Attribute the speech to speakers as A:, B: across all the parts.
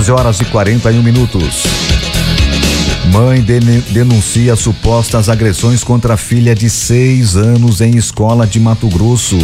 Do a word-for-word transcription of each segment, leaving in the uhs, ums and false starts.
A: doze horas e quarenta e um minutos. Mãe denuncia supostas agressões contra a filha de seis anos em escola de Mato Grosso.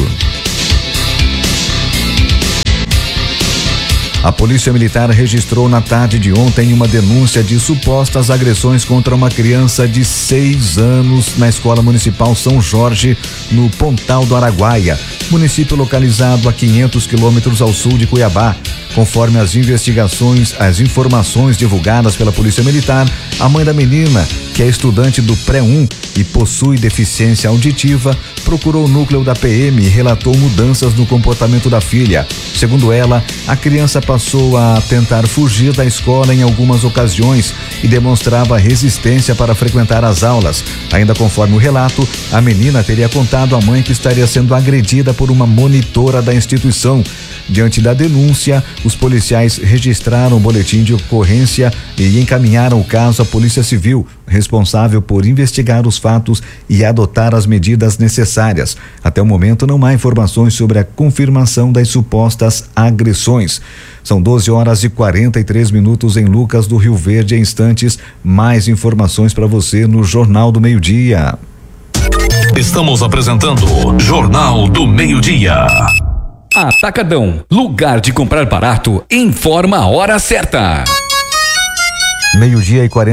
A: A Polícia Militar registrou na tarde de ontem uma denúncia de supostas agressões contra uma criança de seis anos na Escola Municipal São Jorge, no Pontal do Araguaia, município localizado a quinhentos quilômetros ao sul de Cuiabá. Conforme as investigações, as informações divulgadas pela Polícia Militar, a mãe da menina, que é estudante do pré um e possui deficiência auditiva, procurou o núcleo da P M e relatou mudanças no comportamento da filha. Segundo ela, a criança passou a tentar fugir da escola em algumas ocasiões e demonstrava resistência para frequentar as aulas. Ainda conforme o relato, a menina teria contado à mãe que estaria sendo agredida por uma monitora da instituição. Diante da denúncia, os policiais registraram o boletim de ocorrência e encaminharam o caso à Polícia Civil, responsável por investigar os fatos e adotar as medidas necessárias. Até o momento não há informações sobre a confirmação das supostas agressões. São doze horas e quarenta e três minutos em Lucas do Rio Verde. Em instantes, mais informações para você no Jornal do Meio-Dia.
B: Estamos apresentando Jornal do Meio-Dia.
C: Atacadão, lugar de comprar barato, informa a hora certa.
A: Meio-dia e quarenta